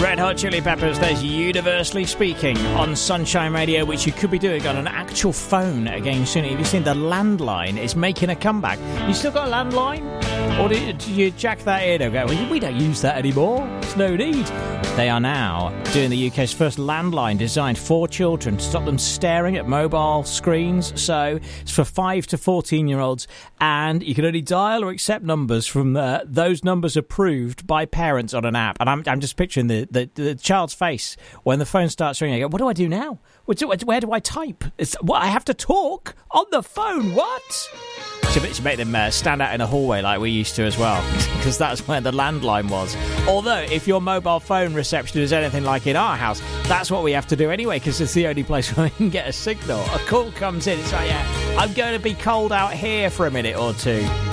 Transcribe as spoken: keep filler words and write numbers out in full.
Red Hot Chili Peppers, there's Universally Speaking on Sunshine Radio, which you could be doing on an actual phone again soon. Have you seen the landline is making a comeback? You still got a landline? Or do you, do you jack that in and go, well, we don't use that anymore? There's no need. They are now doing the U K's first landline designed for children to stop them staring at mobile screens. So it's for five to fourteen-year-olds, and you can only dial or accept numbers from uh, those numbers approved by parents on an app. And I'm, I'm just picturing the, the, the child's face when the phone starts ringing. I go, what do I do now? Where do I type? It's, what, I have to talk on the phone? What? Should make them uh, stand out in a hallway like we used to as well, because that's where the landline was. Although, if your mobile phone reception is anything like in our house, that's what we have to do anyway, because it's the only place where we can get a signal. A call comes in, it's like, yeah, I'm going to be cold out here for a minute or two.